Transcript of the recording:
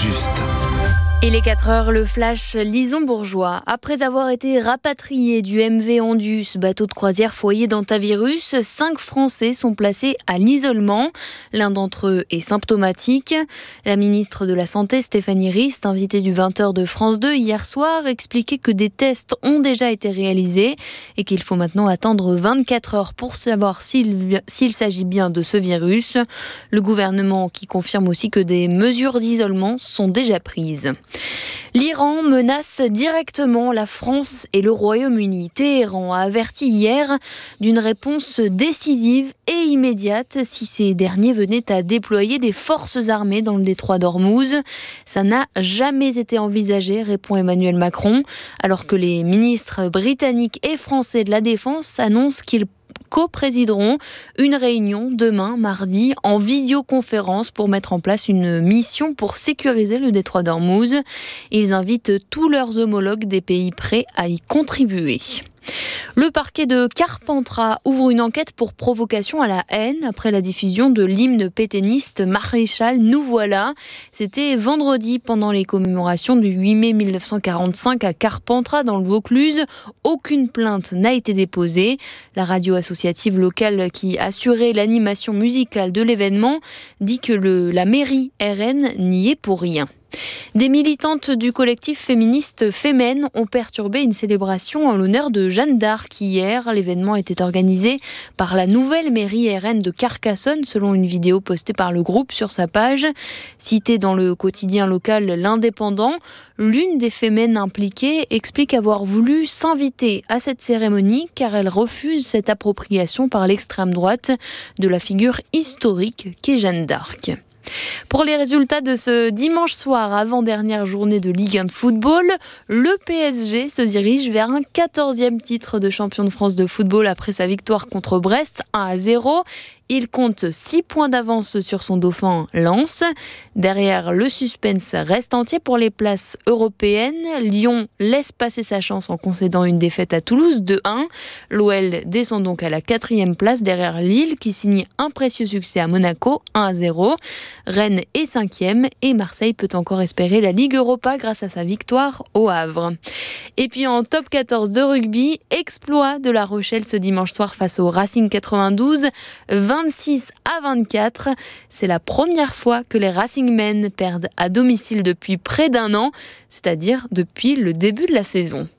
juste. Et les 4 heures, le flash Lison-Bourgeois. Après avoir été rapatriés du MV Andus, bateau de croisière foyer d'antavirus, 5 Français sont placés à l'isolement. L'un d'entre eux est symptomatique. La ministre de la Santé, Stéphanie Rist, invitée du 20h de France 2 hier soir, expliquait que des tests ont déjà été réalisés et qu'il faut maintenant attendre 24 heures pour savoir s'il s'agit bien de ce virus. Le gouvernement qui confirme aussi que des mesures d'isolement sont déjà prises. L'Iran menace directement la France et le Royaume-Uni. Téhéran a averti hier d'une réponse décisive et immédiate si ces derniers venaient à déployer des forces armées dans le détroit d'Ormuz. Ça n'a jamais été envisagé, répond Emmanuel Macron, alors que les ministres britanniques et français de la Défense annoncent qu'ils co-présideront une réunion demain, mardi, en visioconférence pour mettre en place une mission pour sécuriser le détroit d'Ormuz. Ils invitent tous leurs homologues des pays prêts à y contribuer. Le parquet de Carpentras ouvre une enquête pour provocation à la haine après la diffusion de l'hymne pétainiste Maréchal nous voilà. C'était vendredi pendant les commémorations du 8 mai 1945 à Carpentras dans le Vaucluse. Aucune plainte n'a été déposée. La radio associative locale qui assurait l'animation musicale de l'événement dit que la mairie RN n'y est pour rien. Des militantes du collectif féministe Femen ont perturbé une célébration en l'honneur de Jeanne d'Arc hier. L'événement était organisé par la nouvelle mairie RN de Carcassonne, selon une vidéo postée par le groupe sur sa page. Citée dans le quotidien local L'Indépendant, l'une des Femen impliquées explique avoir voulu s'inviter à cette cérémonie car elle refuse cette appropriation par l'extrême droite de la figure historique qu'est Jeanne d'Arc. Pour les résultats de ce dimanche soir, avant-dernière journée de Ligue 1 de football, le PSG se dirige vers un 14e titre de champion de France de football après sa victoire contre Brest 1-0. Il compte 6 points d'avance sur son dauphin Lens. Derrière, le suspense reste entier pour les places européennes. Lyon laisse passer sa chance en concédant une défaite à Toulouse 2-1. L'OL descend donc à la 4e place derrière Lille qui signe un précieux succès à Monaco 1-0. Rennes est 5e et Marseille peut encore espérer la Ligue Europa grâce à sa victoire au Havre. Et puis en top 14 de rugby, exploit de La Rochelle ce dimanche soir face au Racing 92, 26-24. C'est la première fois que les Racingmen perdent à domicile depuis près d'un an, c'est-à-dire depuis le début de la saison.